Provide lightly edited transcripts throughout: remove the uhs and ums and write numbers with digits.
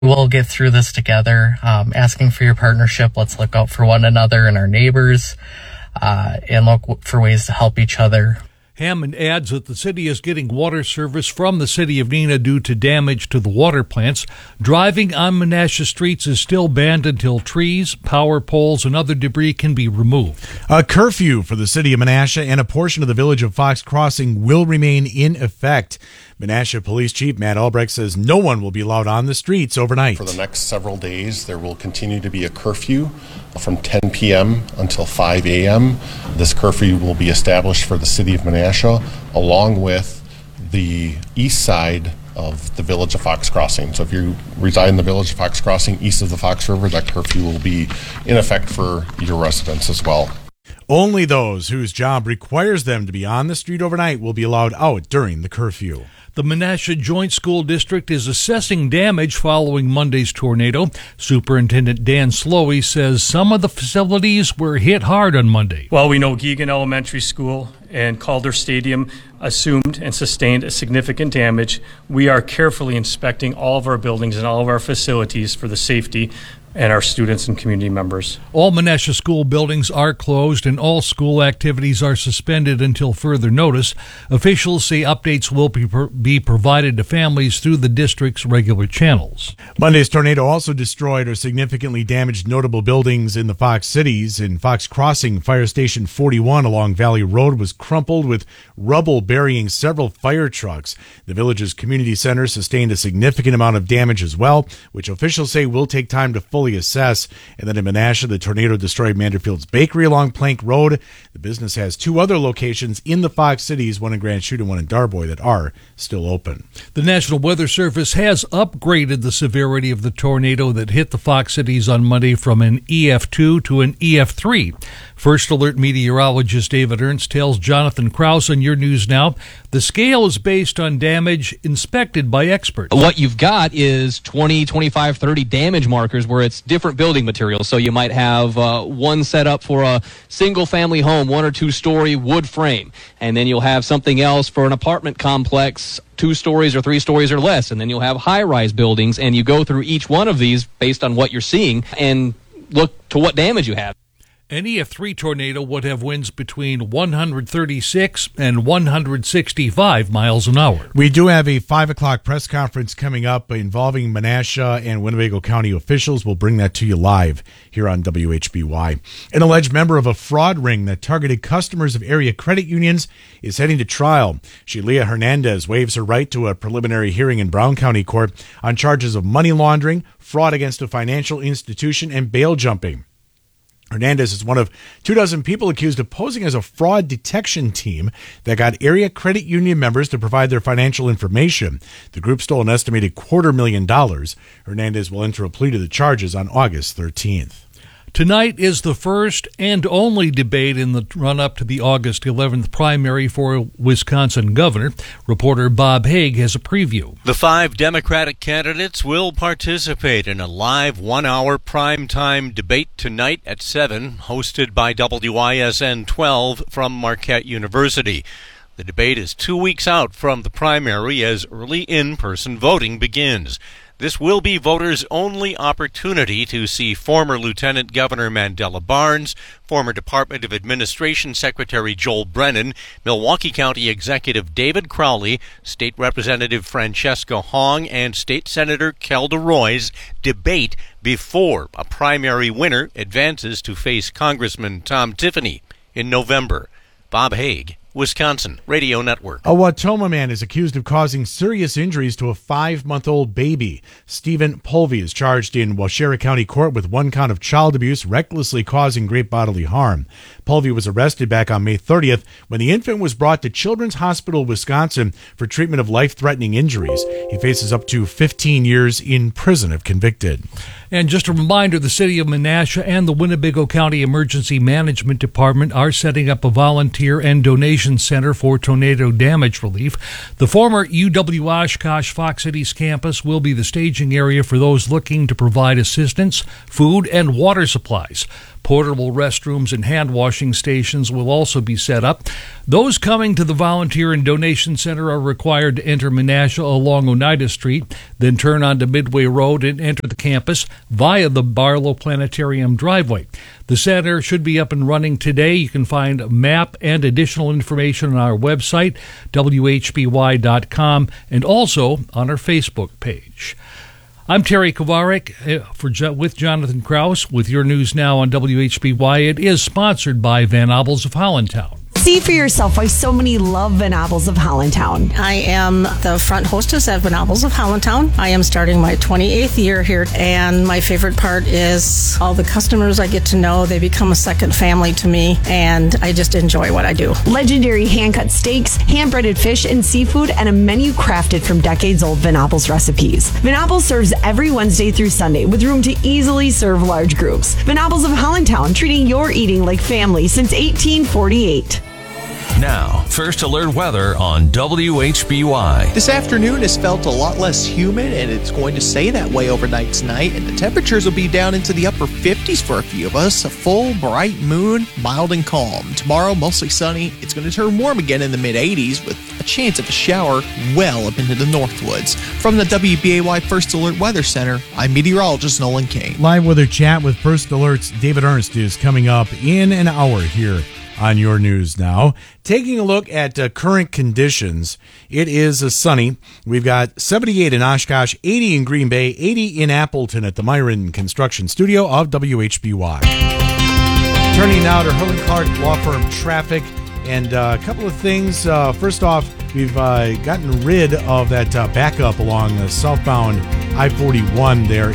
We'll get through this together, asking for your partnership. Let's look out for one another and our neighbors, and look for ways to help each other. Hammond adds that the city is getting water service from the city of Neenah due to damage to the water plants. Driving on Menasha streets is still banned until trees, power poles, and other debris can be removed. A curfew for the city of Menasha and a portion of the village of Fox Crossing will remain in effect. Menasha Police Chief Matt Albrecht says no one will be allowed on the streets overnight. For the next several days, there will continue to be a curfew from 10 p.m. until 5 a.m. This curfew will be established for the city of Menasha along with the east side of the village of Fox Crossing. So if you reside in the village of Fox Crossing east of the Fox River, that curfew will be in effect for your residents as well. Only those whose job requires them to be on the street overnight will be allowed out during the curfew. The Menasha Joint School District is assessing damage following Monday's tornado. Superintendent Dan Slowey says some of the facilities were hit hard on Monday. Well, we know Geoghan Elementary School and Calder Stadium assumed and sustained a significant damage. We are carefully inspecting all of our buildings and all of our facilities for the safety and our students and community members. All Menasha school buildings are closed and all school activities are suspended until further notice. Officials say updates will be provided to families through the district's regular channels. Monday's tornado also destroyed or significantly damaged notable buildings in the Fox cities. In Fox Crossing, Fire Station 41 along Valley Road was crumpled with rubble burying several fire trucks. The village's community center sustained a significant amount of damage as well, which officials say will take time to fully assess. And then in Menasha, the tornado destroyed Manderfield's Bakery along Plank Road. The business has two other locations in the Fox cities, one in Grand Chute and one in Darboy, that are still open. The National Weather Service has upgraded the severity of the tornado that hit the Fox cities on Monday from an EF2 to an EF3. First Alert meteorologist David Ernst tells Jonathan Krause on Your News Now the scale is based on damage inspected by experts. What you've got is 20, 25, 30 damage markers where it's different building materials. So you might have one set up for a single-family home, 1 or 2 story wood frame, and then you'll have something else for an apartment complex, 2 stories or 3 stories or less, and then you'll have high-rise buildings, and you go through each one of these based on what you're seeing and look to what damage you have. An EF3 tornado would have winds between 136 and 165 miles an hour. We do have a 5 o'clock press conference coming up involving Menasha and Winnebago County officials. We'll bring that to you live here on WHBY. An alleged member of a fraud ring that targeted customers of area credit unions is heading to trial. Shelia Hernandez waives her right to a preliminary hearing in Brown County Court on charges of money laundering, fraud against a financial institution, and bail jumping. Hernandez is one of 24 people accused of posing as a fraud detection team that got area credit union members to provide their financial information. The group stole an estimated $250,000. Hernandez will enter a plea to the charges on August 13th. Tonight is the first and only debate in the run-up to the August 11th primary for Wisconsin governor. Reporter Bob Haig has a preview. The 5 Democratic candidates will participate in a live 1-hour primetime debate tonight at 7, hosted by WISN 12 from Marquette University. The debate is 2 weeks out from the primary as early in-person voting begins. This will be voters' only opportunity to see former Lieutenant Governor Mandela Barnes, former Department of Administration Secretary Joel Brennan, Milwaukee County Executive David Crowley, State Representative Francesca Hong, and State Senator Kelda Roys debate before a primary winner advances to face Congressman Tom Tiffany in November. Bob Haig, Wisconsin Radio Network. A Wautoma man is accused of causing serious injuries to a 5-month-old baby. Stephen Pulvey is charged in Waushara County Court with 1 count of child abuse, recklessly causing great bodily harm. Pulvey was arrested back on May 30th when the infant was brought to Children's Hospital Wisconsin for treatment of life-threatening injuries. He faces up to 15 years in prison if convicted. And just a reminder, the city of Menasha and the Winnebago County Emergency Management Department are setting up a volunteer and donation center for tornado damage relief. The former UW-Oshkosh Fox Cities campus will be the staging area for those looking to provide assistance, food, and water supplies. Portable restrooms and hand washing stations will also be set up. Those coming to the Volunteer and Donation Center are required to enter Menasha along Oneida Street, then turn onto Midway Road and enter the campus via the Barlow Planetarium driveway. The center should be up and running today. You can find a map and additional information on our website, WHBY.com, and also on our Facebook page. I'm Terry Kovarek with Jonathan Krause with your news now on WHBY. It is sponsored by Van Abels of Hollandtown. See for yourself why so many love Van Abels of Hollandtown. I am the front hostess at Van Abels of Hollandtown. I am starting my 28th year here, and my favorite part is all the customers I get to know. They become a second family to me, and I just enjoy what I do. Legendary hand-cut steaks, hand-breaded fish and seafood, and a menu crafted from decades-old Van Abels recipes. Van Abels serves every Wednesday through Sunday with room to easily serve large groups. Van Abels of Hollandtown, treating your eating like family since 1848. Now, First Alert weather on WHBY. This afternoon has felt a lot less humid, and it's going to stay that way overnight tonight, and the temperatures will be down into the upper 50s for a few of us. A full, bright moon, mild and calm. Tomorrow, mostly sunny. It's going to turn warm again in the mid-80s with a chance of a shower well up into the Northwoods. From the WBAY First Alert Weather Center, I'm meteorologist Nolan King. Live weather chat with First Alert's David Ernst is coming up in an hour here on your news now. Taking a look at current conditions, it is sunny. We've got 78 in Oshkosh, 80 in Green Bay, 80 in Appleton at the Myron Construction Studio of WHBY. Turning now to Hurley Clark Law Firm traffic, and a couple of things. First off, we've gotten rid of that backup along the southbound I-41 there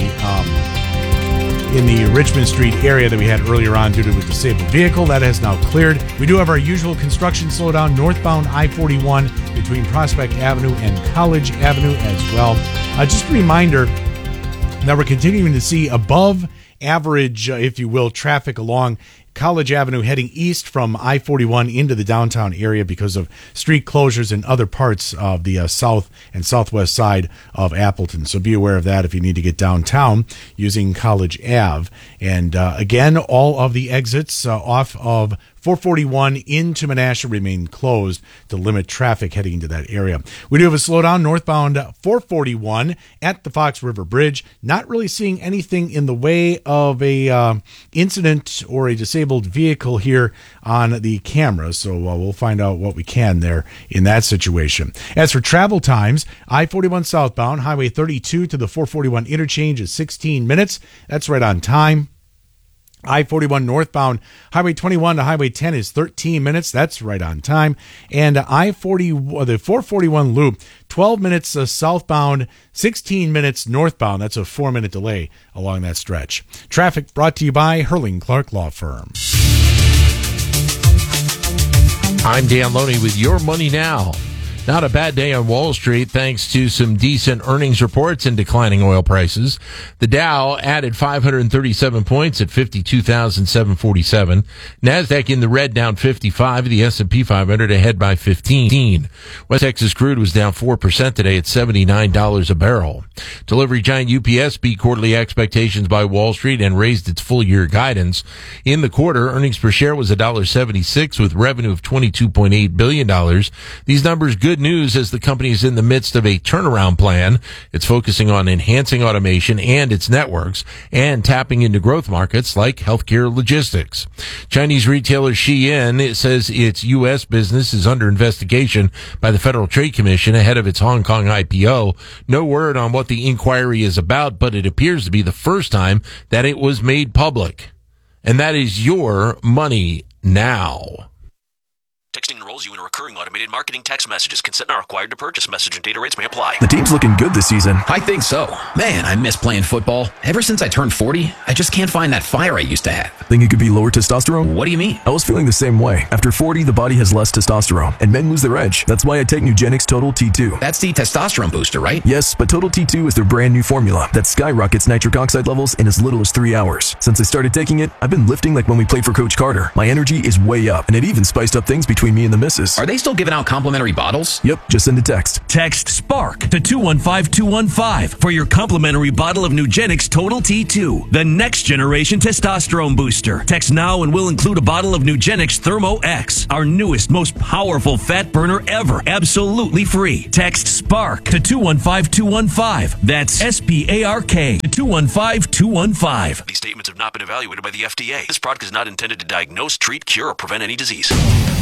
in the Richmond Street area that we had earlier on due to a disabled vehicle. That has now cleared. We do have our usual construction slowdown northbound I-41 between Prospect Avenue and College Avenue as well. Just a reminder that we're continuing to see above average, if you will, traffic along College Avenue heading east from I-41 into the downtown area because of street closures in other parts of the south and southwest side of Appleton. So be aware of that if you need to get downtown using College Ave. And again, all of the exits off of 441 into Menasha remain closed to limit traffic heading into that area. We do have a slowdown northbound 441 at the Fox River Bridge. Not really seeing anything in the way of a incident or a disabled vehicle here on the camera, so we'll find out what we can there in that situation. As for travel times, I-41 southbound, Highway 32 to the 441 interchange is 16 minutes. That's right on time. I-41 northbound, Highway 21 to Highway 10 is 13 minutes. That's right on time. And the 441 loop, 12 minutes southbound, 16 minutes northbound. That's a 4-minute delay along that stretch. Traffic brought to you by Hurling Clark Law Firm. I'm Dan Loney with Your Money Now. Not a bad day on Wall Street thanks to some decent earnings reports and declining oil prices. The Dow added 537 points at 52,747. NASDAQ in the red down 55. The S&P 500 ahead by 15. West Texas crude was down 4% today at $79 a barrel. Delivery giant UPS beat quarterly expectations by Wall Street and raised its full-year guidance. In the quarter, earnings per share was $1.76 with revenue of $22.8 billion. These numbers good news as the company is in the midst of a turnaround plan. It's focusing on enhancing automation and its networks and tapping into growth markets like healthcare logistics. Chinese retailer Shein says its U.S. business is under investigation by the Federal Trade Commission ahead of its Hong Kong IPO. No word on what the inquiry is about, but it appears to be the first time that it was made public. And that is Your Money Now. Texting enrolls you in a recurring automated marketing text messages. Consent not required to purchase. Message and data rates may apply. The team's looking good this season. I think so. Man, I miss playing football. Ever since I turned 40, I just can't find that fire I used to have. Think it could be lower testosterone? What do you mean? I was feeling the same way. After 40, the body has less testosterone, and men lose their edge. That's why I take Nugenix Total T2. That's the testosterone booster, right? Yes, but Total T2 is their brand new formula that skyrockets nitric oxide levels in as little as 3 hours. Since I started taking it, I've been lifting like when we played for Coach Carter. My energy is way up, and it even spiced up things between between me and the missus. Are they still giving out complimentary bottles? Yep, just send a text. Text SPARK to 215-215 for your complimentary bottle of Nugenix Total T2, the next generation testosterone booster. Text now and we'll include a bottle of Nugenix Thermo X, our newest, most powerful fat burner ever, absolutely free. Text SPARK to 215-215. That's SPARK to 215-215. These statements have not been evaluated by the FDA. This product is not intended to diagnose, treat, cure, or prevent any disease.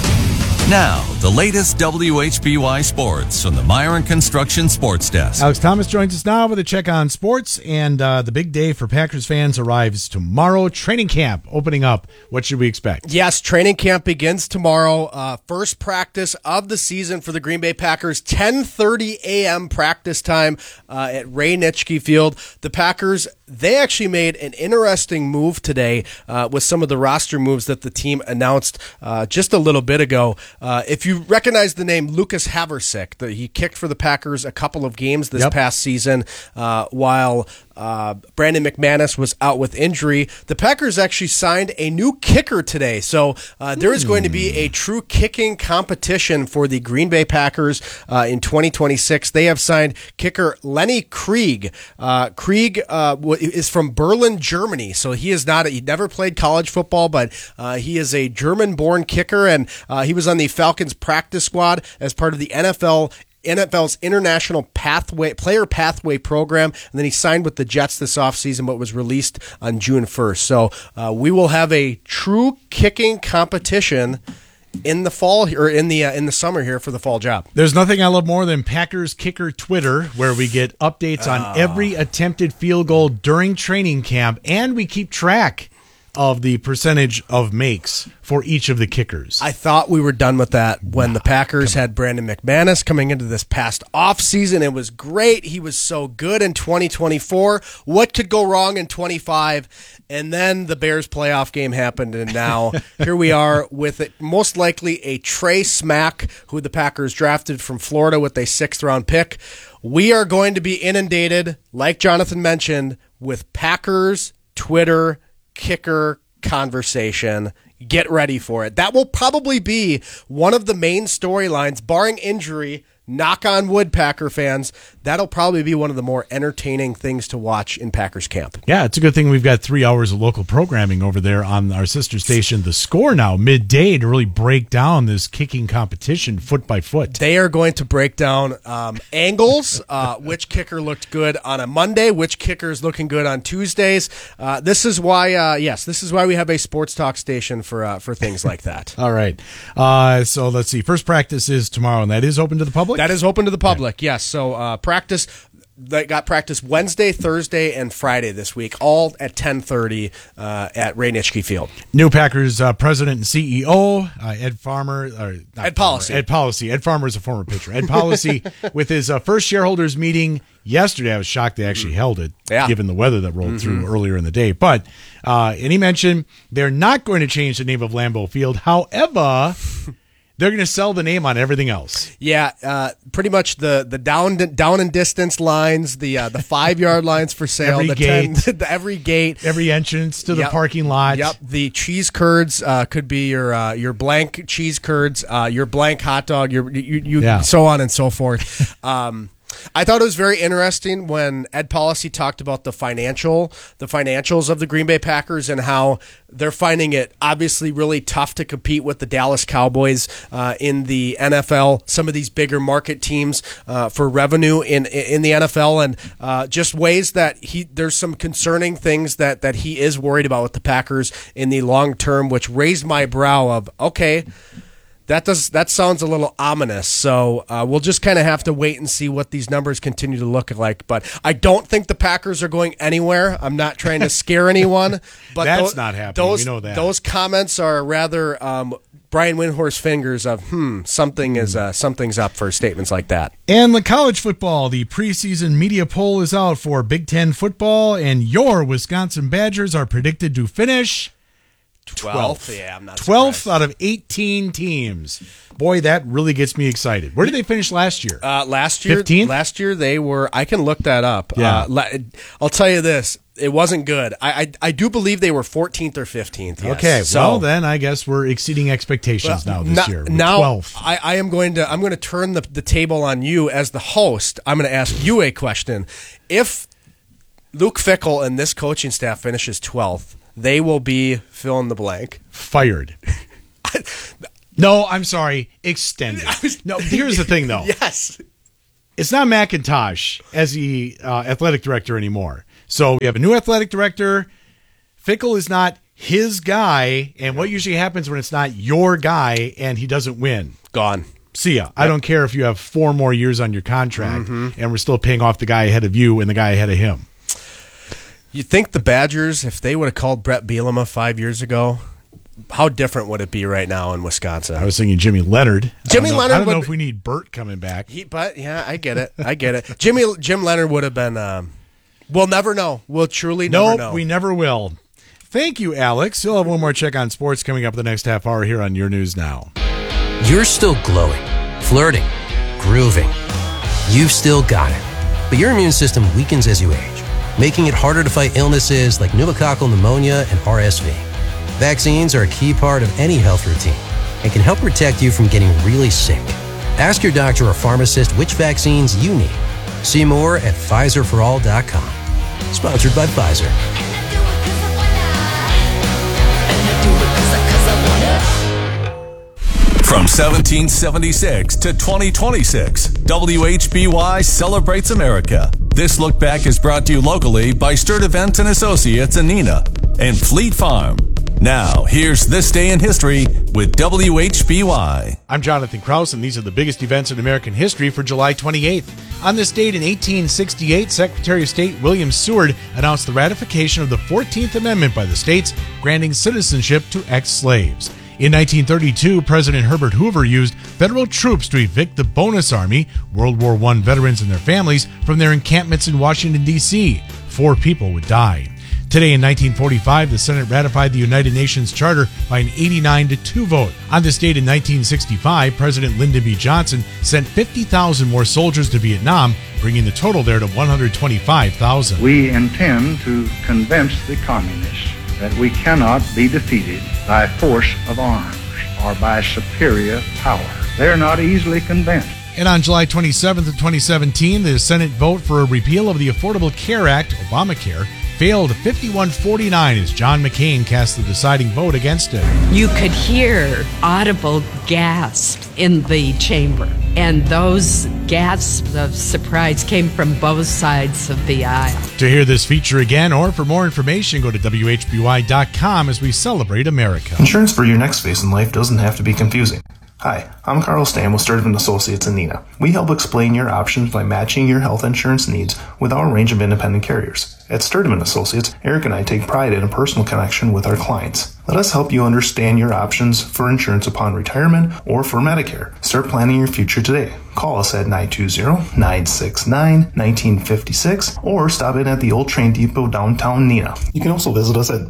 Now, the latest WHBY sports from the Myron Construction Sports Desk. Alex Thomas joins us now with a check on sports, and the big day for Packers fans arrives tomorrow. Training camp opening up. What should we expect? Yes, training camp begins tomorrow. First practice of the season for the Green Bay Packers, 10:30 a.m. practice time at Ray Nitschke Field. The Packers, they actually made an interesting move today with some of the roster moves that the team announced just a little bit ago. If you recognize the name Lucas Haversick, he kicked for the Packers a couple of games this past season while Brandon McManus was out with injury. The Packers actually signed a new kicker today. So there is going to be a true kicking competition for the Green Bay Packers in 2026. They have signed kicker Lenny Krieg. Krieg is from Berlin, Germany. So he he never played college football, but he is a German-born kicker, and he was on the Falcons practice squad as part of the NFL's International Player Pathway Program, and then he signed with the Jets this offseason, but was released on June 1st. So we will have a true kicking competition in the fall or in the summer here for the fall job. There's nothing I love more than Packers Kicker Twitter, where we get updates on every attempted field goal during training camp, and we keep track of the percentage of makes for each of the kickers. I thought we were done with that when the Packers had Brandon McManus coming into this past offseason. It was great. He was so good in 2024. What could go wrong in 25? And then the Bears playoff game happened, and now here we are with it, most likely a Trey Smack, who the Packers drafted from Florida with a 6th-round pick. We are going to be inundated, like Jonathan mentioned, with Packers Twitter kicker conversation. Get ready for it. That will probably be one of the main storylines, barring injury. Knock on wood, Packer fans. That'll probably be one of the more entertaining things to watch in Packers camp. Yeah, it's a good thing we've got 3 hours of local programming over there on our sister station, The Score, now, midday, to really break down this kicking competition foot by foot. They are going to break down angles, which kicker looked good on a Monday, which kicker is looking good on Tuesdays. This is why we have a sports talk station for things like that. All right. So let's see. First practice is tomorrow, and that is open to the public? That is open to the public, yes. So practice, they got practice Wednesday, Thursday, and Friday this week, all at 10:30 at Ray Nitschke Field. New Packers president and CEO, Ed Farmer. Ed Policy. Ed Policy. Ed Farmer is a former pitcher. Ed Policy, with his first shareholders meeting yesterday. I was shocked they actually held it, given the weather that rolled through earlier in the day. But, and he mentioned they're not going to change the name of Lambeau Field. However, they're going to sell the name on everything else. Yeah, pretty much the down and distance lines, the 5-yard lines for sale, every gate, every gate, every entrance to the parking lot. Yep, the cheese curds could be your blank cheese curds, your blank hot dog, so on and so forth. I thought it was very interesting when Ed Policy talked about the financials of the Green Bay Packers and how they're finding it obviously really tough to compete with the Dallas Cowboys in the NFL, some of these bigger market teams for revenue in the NFL, and just ways that there's some concerning things that he is worried about with the Packers in the long term, which raised my brow of, okay, that sounds a little ominous. So we'll just kind of have to wait and see what these numbers continue to look like. But I don't think the Packers are going anywhere. I'm not trying to scare anyone. But that's not happening. We know that. Those comments are rather Brian Windhorst fingers of something's up for statements like that. And the college football, the preseason media poll is out for Big Ten football, and your Wisconsin Badgers are predicted to finish 12th. Yeah, I'm not 12th out of 18 teams. Boy, that really gets me excited. Where did they finish last year? Last year 15th? Last year they were, I can look that up. Yeah. I'll tell you this. It wasn't good. I do believe they were 14th or 15th. Yes. Okay, so, well then I guess we're exceeding expectations now this year. Now 12th. I'm going to turn the table on you as the host. I'm going to ask you a question. If Luke Fickell and this coaching staff finishes 12th, they will be fill in the blank. Fired. No, I'm sorry. Extended. No, here's the thing though. Yes. It's not McIntosh as the athletic director anymore. So we have a new athletic director. Fickell is not his guy. And what usually happens when it's not your guy and he doesn't win? Gone. See ya. Yep. I don't care if you have 4 more years on your contract and we're still paying off the guy ahead of you and the guy ahead of him. You think the Badgers, if they would have called Brett Bielema 5 years ago, how different would it be right now in Wisconsin? I was thinking Jimmy Leonard. I don't know if we need Burt coming back. But yeah, I get it. Jim Leonard would have been. We'll never know. We'll truly never know. Nope, we never will. Thank you, Alex. You'll have one more check on sports coming up the next half hour here on Your News Now. You're still glowing, flirting, grooving. You've still got it. But your immune system weakens as you age, making it harder to fight illnesses like pneumococcal pneumonia and RSV. Vaccines are a key part of any health routine and can help protect you from getting really sick. Ask your doctor or pharmacist which vaccines you need. See more at PfizerForAll.com. Sponsored by Pfizer. From 1776 to 2026, WHBY celebrates America. This look back is brought to you locally by Sturt Events and Associates in Neenah and Fleet Farm. Now, here's This Day in History with WHBY. I'm Jonathan Krause, and these are the biggest events in American history for July 28th. On this date in 1868, Secretary of State William Seward announced the ratification of the 14th Amendment by the states, granting citizenship to ex-slaves. In 1932, President Herbert Hoover used federal troops to evict the Bonus Army, World War I veterans and their families, from their encampments in Washington, D.C. 4 people would die. Today in 1945, the Senate ratified the United Nations Charter by an 89-2 vote. On this date in 1965, President Lyndon B. Johnson sent 50,000 more soldiers to Vietnam, bringing the total there to 125,000. We intend to convince the communists that we cannot be defeated by force of arms or by superior power. They're not easily convinced. And on July 27th of 2017, the Senate vote for a repeal of the Affordable Care Act, Obamacare, failed 51-49 as John McCain cast the deciding vote against it. You could hear audible gasps in the chamber, and those gasps of surprise came from both sides of the aisle. To hear this feature again or for more information, go to WHBY.com as we celebrate America. Insurance for your next phase in life doesn't have to be confusing. Hi, I'm Carl Stam with Sturdivant Associates in Neenah. We help explain your options by matching your health insurance needs with our range of independent carriers. At Sturdivant Associates, Eric and I take pride in a personal connection with our clients. Let us help you understand your options for insurance upon retirement or for Medicare. Start planning your future today. Call us at 920-969-1956 or stop in at the Old Train Depot downtown Neenah. You can also visit us at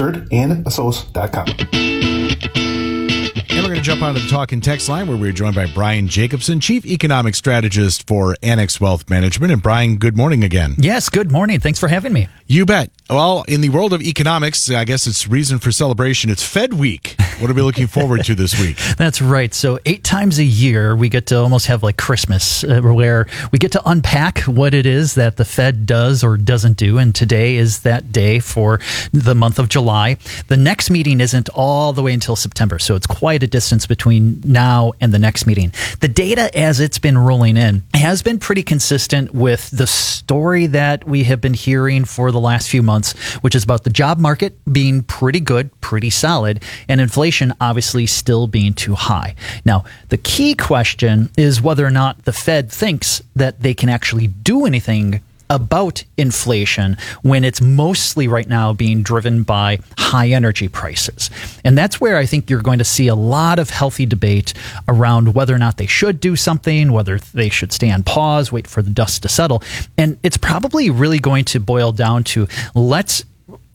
sturdandassociates.com. And we're going to jump onto the talk and text line where we're joined by Brian Jacobson, Chief Economic Strategist for Annex Wealth Management. And Brian, good morning again. Yes, good morning. Thanks for having me. You bet. Well, in the world of economics, I guess it's reason for celebration. It's Fed Week. What are we looking forward to this week? That's right. So 8 times a year, we get to almost have like Christmas, where we get to unpack what it is that the Fed does or doesn't do. And today is that day for the month of July. The next meeting isn't all the way until September, so it's quite a distance between now and the next meeting. The data, as it's been rolling in, has been pretty consistent with the story that we have been hearing for the last few months, which is about the job market being pretty good, pretty solid, and inflation obviously still being too high. Now, the key question is whether or not the Fed thinks that they can actually do anything about inflation when it's mostly right now being driven by high energy prices. And that's where I think you're going to see a lot of healthy debate around whether or not they should do something, whether they should stay on pause, wait for the dust to settle. And it's probably really going to boil down to let's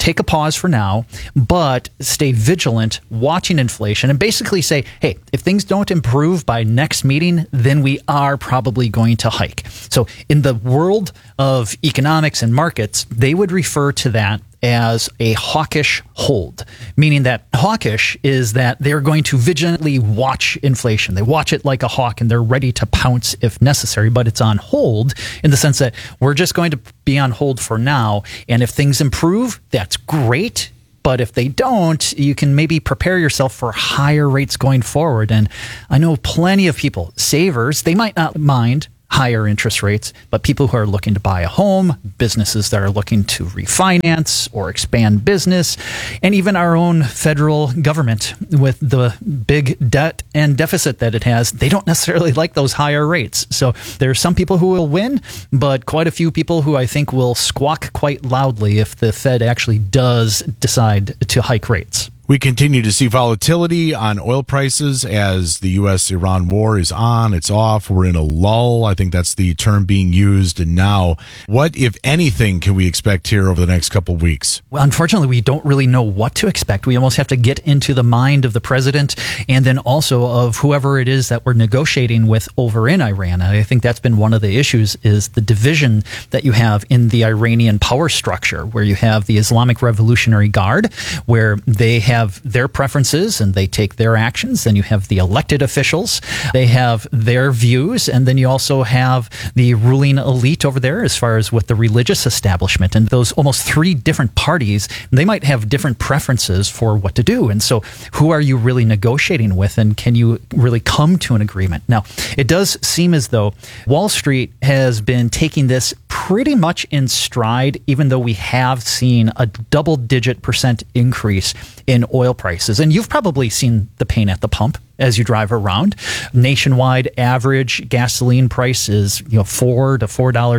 take a pause for now, but stay vigilant, watching inflation, and basically say, hey, if things don't improve by next meeting, then we are probably going to hike. So in the world of economics and markets, they would refer to that as a hawkish hold, meaning that hawkish is that they're going to vigilantly watch inflation. They watch it like a hawk and they're ready to pounce if necessary, but it's on hold in the sense that we're just going to be on hold for now. And if things improve, that's great. But if they don't, you can maybe prepare yourself for higher rates going forward. And I know plenty of people, savers, they might not mind higher interest rates, but people who are looking to buy a home, businesses that are looking to refinance or expand business, and even our own federal government with the big debt and deficit that it has, they don't necessarily like those higher rates. So there are some people who will win, but quite a few people who I think will squawk quite loudly if the Fed actually does decide to hike rates. We continue to see volatility on oil prices as the U.S.-Iran war is on, it's off, we're in a lull. I think that's the term being used now. What, if anything, can we expect here over the next couple of weeks? Well, unfortunately, we don't really know what to expect. We almost have to get into the mind of the president and then also of whoever it is that we're negotiating with over in Iran. And I think that's been one of the issues is the division that you have in the Iranian power structure, where you have the Islamic Revolutionary Guard, where they have their preferences and they take their actions. Then you have the elected officials. They have their views. And then you also have the ruling elite over there as far as with the religious establishment. And those almost three different parties, they might have different preferences for what to do. And so who are you really negotiating with? And can you really come to an agreement? Now, it does seem as though Wall Street has been taking this pretty much in stride, even though we have seen a double-digit % increase in oil prices. And you've probably seen the pain at the pump as you drive around. Nationwide average gasoline price is $4 to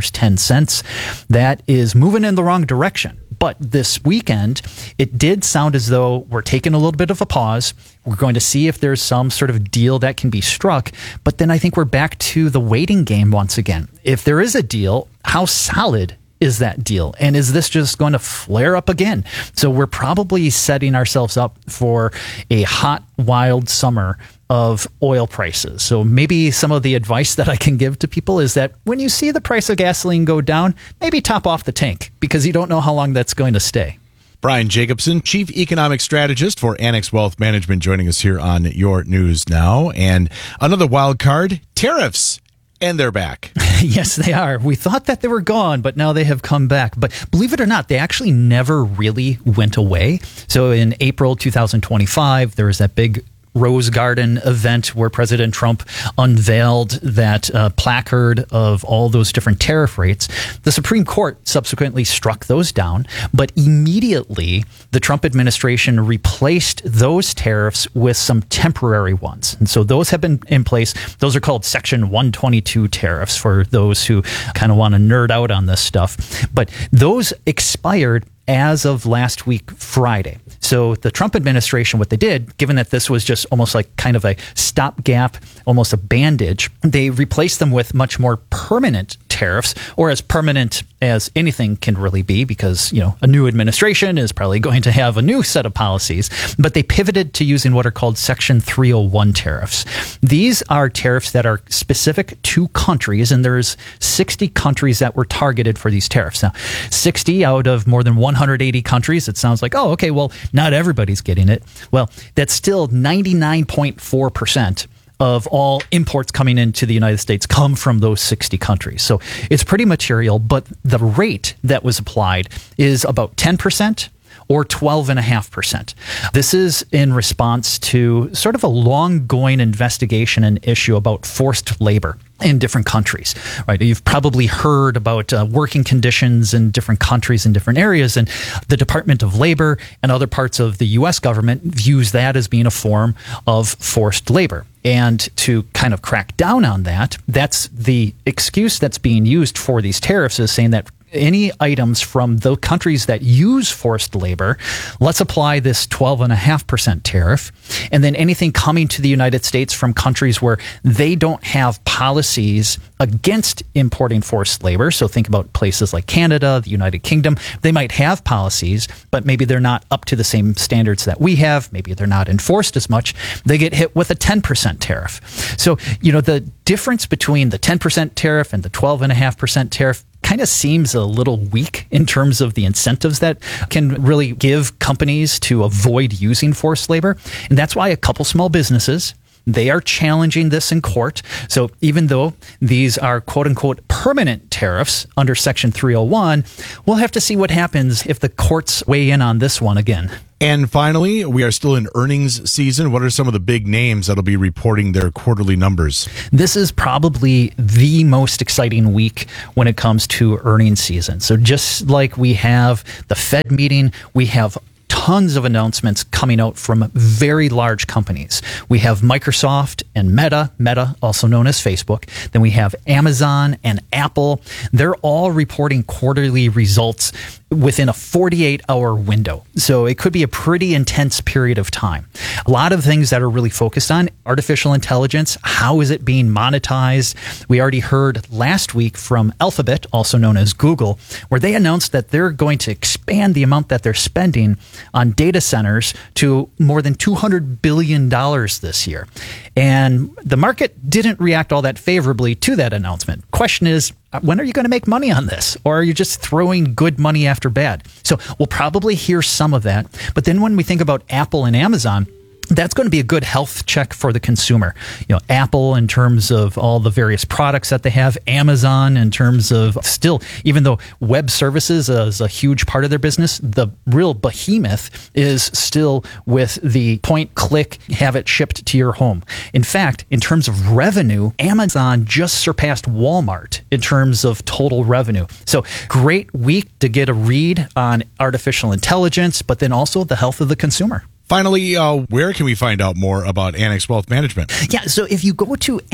$4.10. That is moving in the wrong direction. But this weekend, it did sound as though we're taking a little bit of a pause. We're going to see if there's some sort of deal that can be struck. But then I think we're back to the waiting game once again. If there is a deal, how solid is that deal? And is this just going to flare up again? So we're probably setting ourselves up for a hot, wild summer of oil prices. So maybe some of the advice that I can give to people is that when you see the price of gasoline go down, maybe top off the tank because you don't know how long that's going to stay. Brian Jacobson, Chief Economic Strategist for Annex Wealth Management, joining us here on Your News Now. And another wild card, tariffs. And they're back. Yes, they are. We thought that they were gone, but now they have come back. But believe it or not, they actually never really went away. So in April 2025, there was that big Rose Garden event where President Trump unveiled that placard of all those different tariff rates. The Supreme Court subsequently struck those down, but immediately the Trump administration replaced those tariffs with some temporary ones. And so those have been in place. Those are called Section 122 tariffs for those who kind of want to nerd out on this stuff. But those expired as of last week, Friday. So the Trump administration, what they did, given that this was just almost like kind of a stopgap, almost a bandage, they replaced them with much more permanent tariffs, or as permanent as anything can really be, because, a new administration is probably going to have a new set of policies. But they pivoted to using what are called Section 301 tariffs. These are tariffs that are specific to countries, and there's 60 countries that were targeted for these tariffs. Now, 60 out of more than 180 countries, it sounds like, oh, okay, well, not everybody's getting it. Well, that's still 99.4% of all imports coming into the United States come from those 60 countries. So it's pretty material, but the rate that was applied is about 10% or 12.5%. This is in response to sort of a long-going investigation and issue about forced labor in different countries, right? You've probably heard about working conditions in different countries in different areas, and the Department of Labor and other parts of the U.S. government views that as being a form of forced labor. And to kind of crack down on that, that's the excuse that's being used for these tariffs, is saying that any items from the countries that use forced labor, let's apply this 12.5% tariff. And then anything coming to the United States from countries where they don't have policies against importing forced labor. So think about places like Canada, the United Kingdom. They might have policies, but maybe they're not up to the same standards that we have. Maybe they're not enforced as much. They get hit with a 10% tariff. So, the difference between the 10% tariff and the 12.5% tariff kind of seems a little weak in terms of the incentives that can really give companies to avoid using forced labor. And that's why a couple small businesses, they are challenging this in court. So even though these are quote unquote permanent tariffs under Section 301, we'll have to see what happens if the courts weigh in on this one again. And finally, we are still in earnings season. What are some of the big names that'll be reporting their quarterly numbers? This is probably the most exciting week when it comes to earnings season. So just like we have the Fed meeting, we have tons of announcements coming out from very large companies. We have Microsoft and Meta, also known as Facebook. Then we have Amazon and Apple. They're all reporting quarterly results within a 48-hour window. So it could be a pretty intense period of time. A lot of things that are really focused on artificial intelligence. How is it being monetized? We already heard last week from Alphabet, also known as Google, where they announced that they're going to expand the amount that they're spending on data centers to more than $200 billion this year. And the market didn't react all that favorably to that announcement. Question is, when are you going to make money on this? Or are you just throwing good money after bad? So we'll probably hear some of that. But then when we think about Apple and Amazon, that's going to be a good health check for the consumer. Apple in terms of all the various products that they have, Amazon in terms of still, even though web services is a huge part of their business, the real behemoth is still with the point, click, have it shipped to your home. In fact, in terms of revenue, Amazon just surpassed Walmart in terms of total revenue. So great week to get a read on artificial intelligence, but then also the health of the consumer. Finally, where can we find out more about Annex Wealth Management? Yeah, so if you go to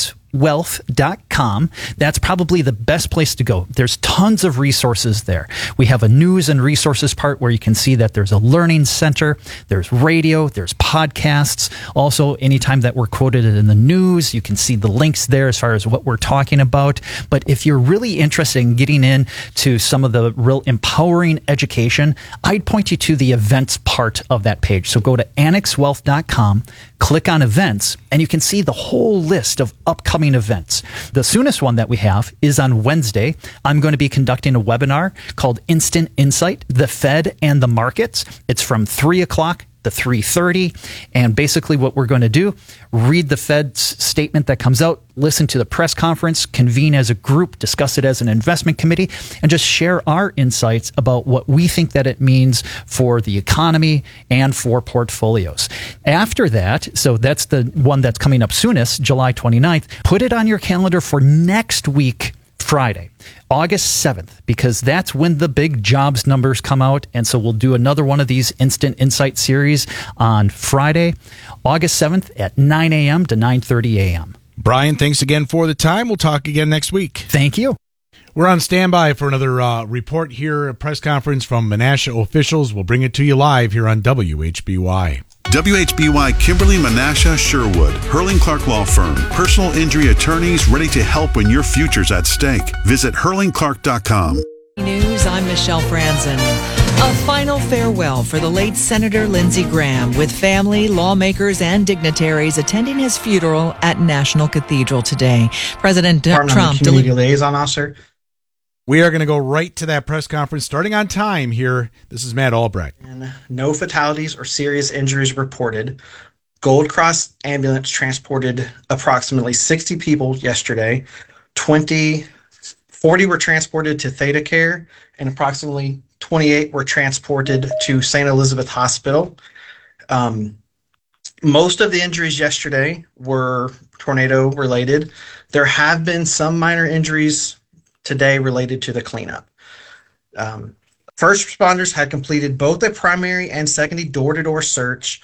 annexwealth.com, that's probably the best place to go. There's tons of resources there. We have a news and resources part where you can see that there's a learning center, there's radio, there's podcasts. Also, anytime that we're quoted in the news, you can see the links there as far as what we're talking about. But if you're really interested in getting into some of the real empowering education, I'd point you to the events part of that page. So go to annexwealth.com, click on events, and you can see the whole list of upcoming events. The soonest one that we have is on Wednesday. I'm going to be conducting a webinar called Instant Insight, the Fed and the Markets. It's from 3 o'clock to 3:30. And basically what we're going to do, read the Fed's statement that comes out, listen to the press conference, convene as a group, discuss it as an investment committee, and just share our insights about what we think that it means for the economy and for portfolios. After that, so that's the one that's coming up soonest, July 29th, put it on your calendar for next week, Friday, August 7th, because that's when the big jobs numbers come out. And so we'll do another one of these Instant Insight series on Friday, August 7th at 9 a.m. to 9:30 a.m. Brian, thanks again for the time. We'll talk again next week. Thank you. We're on standby for another report here, a press conference from Menasha officials. We'll bring it to you live here on WHBY. WHBY Kimberly Menasha Sherwood, Hurling Clark Law Firm, personal injury attorneys ready to help when your future's at stake. Visit hurlingclark.com. News, I'm Michelle Franzen. A final farewell for the late Senator Lindsey Graham, with family, lawmakers, and dignitaries attending his funeral at National Cathedral today. President Trump, Community Liaison Officer. We are going to go right to that press conference starting on time here. This is Matt Albrecht. And no fatalities or serious injuries reported. Gold Cross ambulance transported approximately 60 people yesterday. 40 were transported to Theta Care, and approximately 28 were transported to St. Elizabeth Hospital. Most of the injuries yesterday were tornado related. There have been some minor injuries today related to the cleanup. First responders had completed both a primary and secondary door-to-door search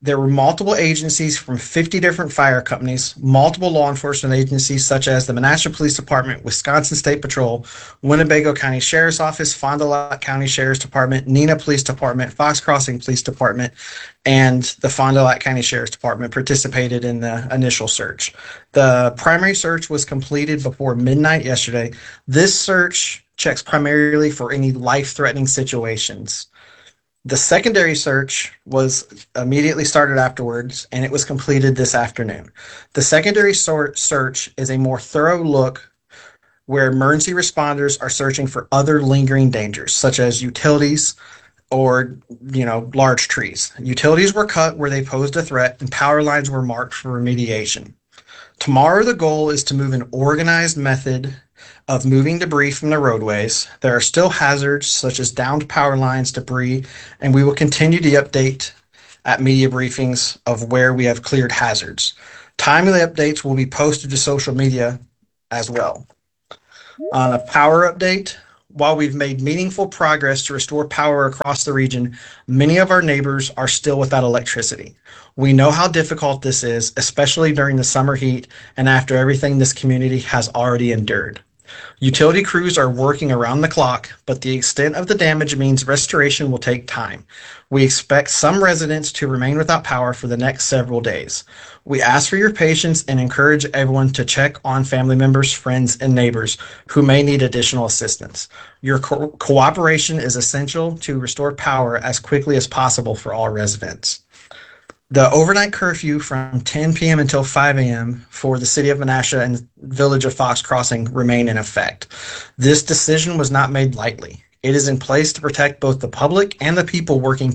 There were multiple agencies from 50 different fire companies, multiple law enforcement agencies such as the Menasha Police Department, Wisconsin State Patrol, Winnebago County Sheriff's Office, Fond du Lac County Sheriff's Department, Neenah Police Department, Fox Crossing Police Department, and the Fond du Lac County Sheriff's Department participated in the initial search. The primary search was completed before midnight yesterday. This search checks primarily for any life-threatening situations. The secondary search was immediately started afterwards, and it was completed this afternoon. The secondary search is a more thorough look where emergency responders are searching for other lingering dangers, such as utilities or, large trees. Utilities were cut where they posed a threat, and power lines were marked for remediation. Tomorrow, the goal is to move an organized method of moving debris from the roadways. There are still hazards such as downed power lines, debris, and we will continue to update at media briefings of where we have cleared hazards. Timely updates will be posted to social media as well. On a power update, while we've made meaningful progress to restore power across the region, many of our neighbors are still without electricity. We know how difficult this is, especially during the summer heat and after everything this community has already endured. Utility crews are working around the clock, but the extent of the damage means restoration will take time. We expect some residents to remain without power for the next several days. We ask for your patience and encourage everyone to check on family members, friends, and neighbors who may need additional assistance. Your cooperation is essential to restore power as quickly as possible for all residents. The overnight curfew from 10 p.m. until 5 a.m. for the city of Menasha and village of Fox Crossing remain in effect. This decision was not made lightly. It is in place to protect both the public and the people working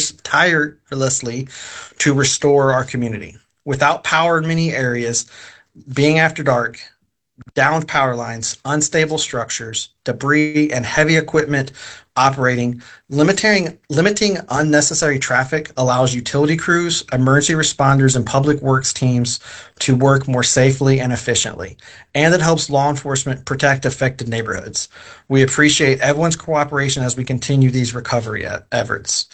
tirelessly to restore our community. Without power in many areas, being after dark, downed power lines, unstable structures, debris, and heavy equipment operating, limiting unnecessary traffic allows utility crews, emergency responders, and public works teams to work more safely and efficiently, and it helps law enforcement protect affected neighborhoods. We appreciate everyone's cooperation as we continue these recovery efforts.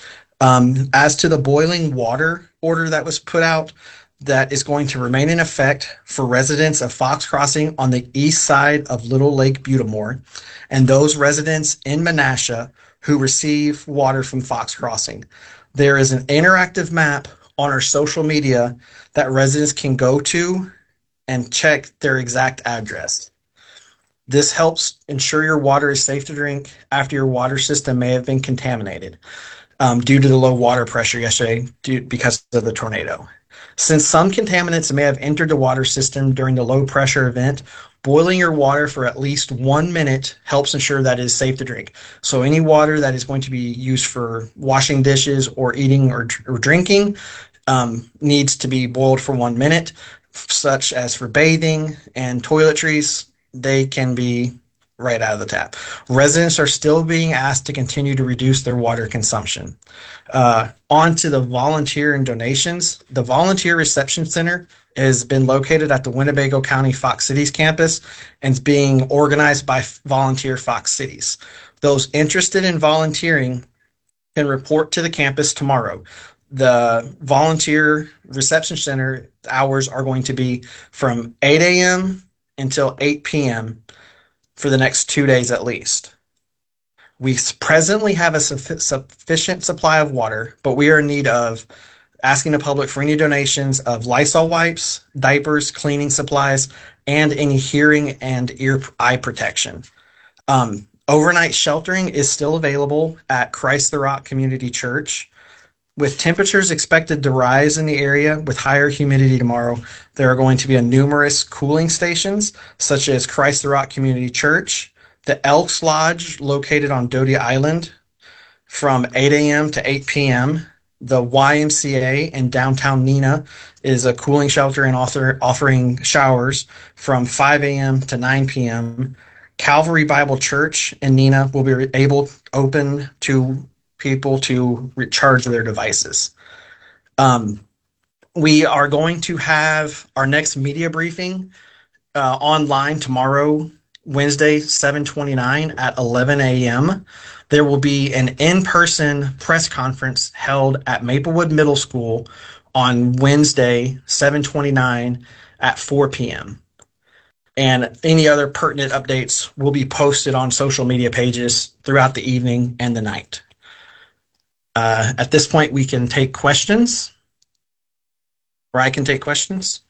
As to the boiling water order that was put out, that is going to remain in effect for residents of Fox Crossing on the east side of Little Lake Butamore and those residents in Menasha who receive water from Fox Crossing. There is an interactive map on our social media that residents can go to and check their exact address. This helps ensure your water is safe to drink after your water system may have been contaminated due to the low water pressure yesterday because of the tornado. Since some contaminants may have entered the water system during the low pressure event, boiling your water for at least 1 minute helps ensure that it is safe to drink. So any water that is going to be used for washing dishes or eating or drinking needs to be boiled for 1 minute, such as for bathing and toiletries. They can be right out of the tap. Residents are still being asked to continue to reduce their water consumption. On to the volunteer and donations. The Volunteer Reception Center has been located at the Winnebago County Fox Cities campus and is being organized by Volunteer Fox Cities. Those interested in volunteering can report to the campus tomorrow. The Volunteer Reception Center hours are going to be from 8 a.m. until 8 p.m. for the next 2 days at least. We presently have a sufficient supply of water, but we are in need of asking the public for any donations of Lysol wipes, diapers, cleaning supplies, and any hearing and eye protection. Overnight sheltering is still available at Christ the Rock Community Church. With temperatures expected to rise in the area with higher humidity tomorrow, there are going to be numerous cooling stations, such as Christ the Rock Community Church, the Elks Lodge located on Doty Island from 8 a.m. to 8 p.m., the YMCA in downtown Neenah is a cooling shelter and offering showers from 5 a.m. to 9 p.m. Calvary Bible Church in Neenah will be open to people to recharge their devices. We are going to have our next media briefing online tomorrow, Wednesday, 7/29 at 11 a.m. There will be an in-person press conference held at Maplewood Middle School on Wednesday, 7/29 at 4 p.m. And any other pertinent updates will be posted on social media pages throughout the evening and the night. At this point, we can take questions, or I can take questions.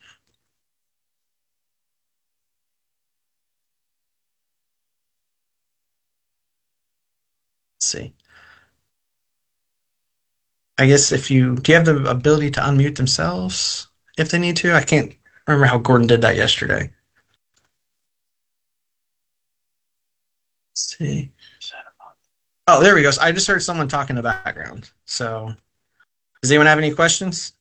Let's see. I guess do you have the ability to unmute themselves if they need to? I can't remember how Gordon did that yesterday. Let's see. Oh, there we go. So I just heard someone talk in the background. So does anyone have any questions?